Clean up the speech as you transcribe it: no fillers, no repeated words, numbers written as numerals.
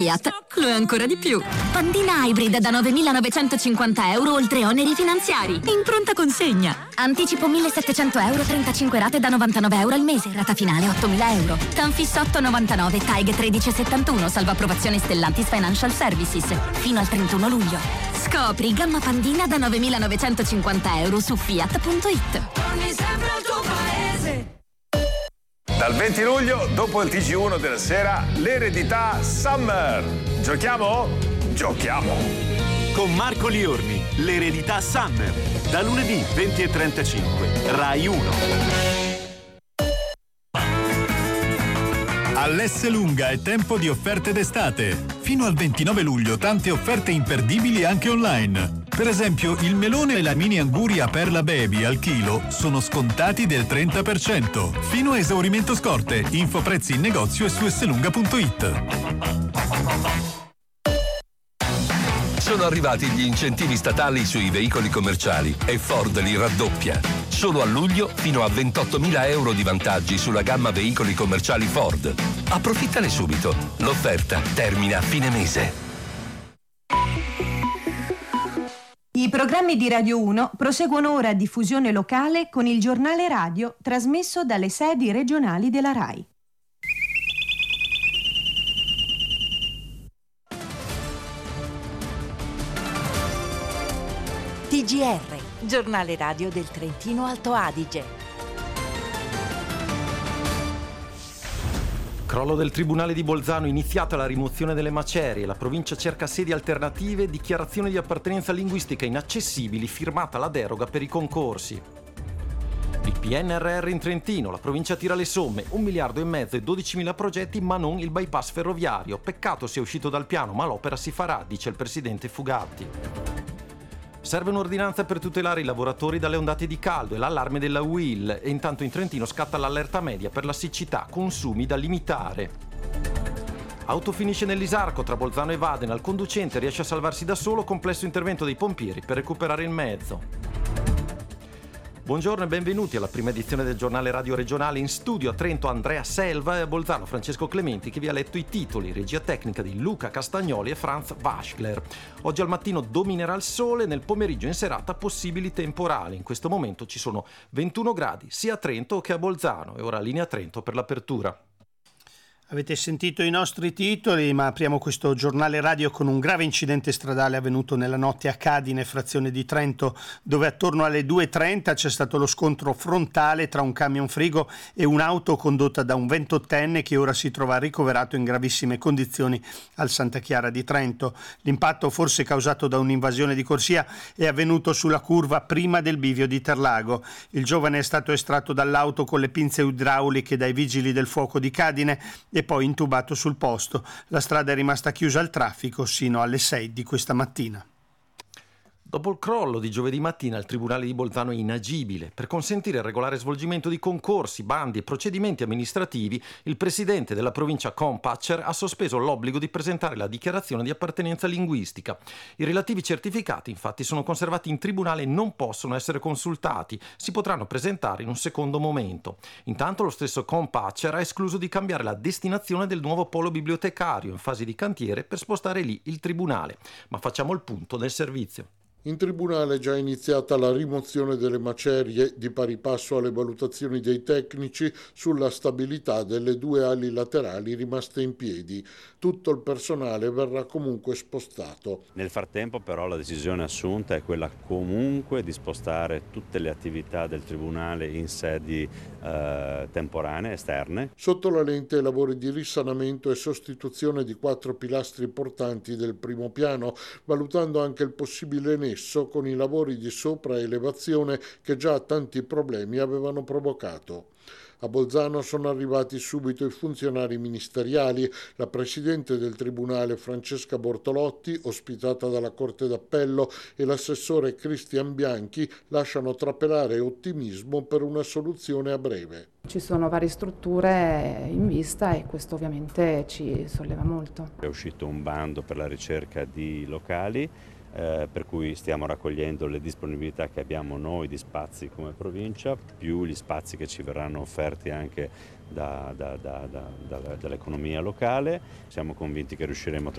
Fiat lo è ancora di più. Pandina Hybrid da 9.950 euro oltre oneri finanziari. In pronta consegna. Anticipo 1.700 euro, 35 rate da 99 euro al mese. Rata finale 8.000 euro. Tanfis 899, TAEG 1371, salvo approvazione Stellantis Financial Services. Fino al 31 luglio. Scopri gamma Pandina da 9.950 euro su Fiat.it. Torni sempre al tuo paese. Dal 20 luglio, dopo il TG1 della sera, l'eredità Summer. Giochiamo? Giochiamo! Con Marco Liorni, l'eredità Summer. Da lunedì 20:35, Rai 1. All'Esselunga è tempo di offerte d'estate. Fino al 29 luglio tante offerte imperdibili anche online. Per esempio, il melone e la mini anguria Perla Baby al chilo sono scontati del 30%. Fino a esaurimento scorte. Info prezzi in negozio e su esselunga.it. Sono arrivati gli incentivi statali sui veicoli commerciali e Ford li raddoppia. Solo a luglio fino a 28.000 euro di vantaggi sulla gamma veicoli commerciali Ford. Approfittane subito. L'offerta termina a fine mese. I programmi di Radio 1 proseguono ora a diffusione locale con il giornale radio trasmesso dalle sedi regionali della RAI. TGR, giornale radio del Trentino Alto Adige. Crollo del Tribunale di Bolzano, iniziata la rimozione delle macerie, la provincia cerca sedi alternative, dichiarazioni di appartenenza linguistica inaccessibili, firmata la deroga per i concorsi. Il PNRR in Trentino, la provincia tira le somme, 1,5 miliardi e 12.000 progetti ma non il bypass ferroviario. Peccato sia uscito dal piano, ma l'opera si farà, dice il presidente Fugatti. Serve un'ordinanza per tutelare i lavoratori dalle ondate di caldo e l'allarme della UIL, e intanto in Trentino scatta l'allerta media per la siccità, consumi da limitare. Auto finisce nell'Isarco tra Bolzano e Vadena, il conducente riesce a salvarsi da solo, complesso intervento dei pompieri per recuperare il mezzo. Buongiorno e benvenuti alla prima edizione del giornale radio regionale. In studio a Trento Andrea Selva e a Bolzano Francesco Clementi, che vi ha letto i titoli, regia tecnica di Luca Castagnoli e Franz Waschler. Oggi al mattino dominerà il sole, nel pomeriggio e in serata possibili temporali. In questo momento ci sono 21 gradi sia a Trento che a Bolzano, e ora linea Trento per l'apertura. Avete sentito i nostri titoli, ma apriamo questo giornale radio con un grave incidente stradale avvenuto nella notte a Cadine, frazione di Trento, dove attorno alle 2:30 c'è stato lo scontro frontale tra un camion frigo e un'auto condotta da un 28enne che ora si trova ricoverato in gravissime condizioni al Santa Chiara di Trento. L'impatto, forse causato da un'invasione di corsia, è avvenuto sulla curva prima del bivio di Terlago. Il giovane è stato estratto dall'auto con le pinze idrauliche dai vigili del fuoco di Cadine e poi intubato sul posto. La strada è rimasta chiusa al traffico sino alle 6 di questa mattina. Dopo il crollo di giovedì mattina, il Tribunale di Bolzano è inagibile. Per consentire il regolare svolgimento di concorsi, bandi e procedimenti amministrativi, il presidente della provincia Compatcher ha sospeso l'obbligo di presentare la dichiarazione di appartenenza linguistica. I relativi certificati, infatti, sono conservati in tribunale e non possono essere consultati. Si potranno presentare in un secondo momento. Intanto lo stesso Compatcher ha escluso di cambiare la destinazione del nuovo polo bibliotecario in fase di cantiere per spostare lì il tribunale. Ma facciamo il punto del servizio. In tribunale è già iniziata la rimozione delle macerie, di pari passo alle valutazioni dei tecnici sulla stabilità delle due ali laterali rimaste in piedi. Tutto il personale verrà comunque spostato. Nel frattempo però la decisione assunta è quella comunque di spostare tutte le attività del tribunale in sedi temporanee, esterne. Sotto la lente i lavori di risanamento e sostituzione di 4 pilastri portanti del primo piano, valutando anche il possibile nesso con i lavori di sopraelevazione che già tanti problemi avevano provocato. A Bolzano sono arrivati subito i funzionari ministeriali. La presidente del Tribunale Francesca Bortolotti, ospitata dalla Corte d'Appello, e l'assessore Cristian Bianchi lasciano trapelare ottimismo per una soluzione a breve. Ci sono varie strutture in vista e questo ovviamente ci solleva molto. È uscito un bando per la ricerca di locali, per cui stiamo raccogliendo le disponibilità che abbiamo noi di spazi come provincia, più gli spazi che ci verranno offerti anche dall'economia locale. Siamo convinti che riusciremo a